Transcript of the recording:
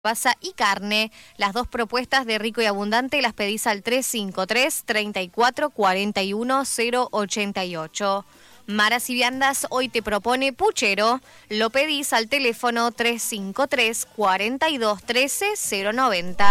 Pasa y carne. Las dos propuestas de Rico y Abundante las pedís al 353 34 41 088. Maras y Viandas hoy te propone puchero. Lo pedís al teléfono 353 42 13 090.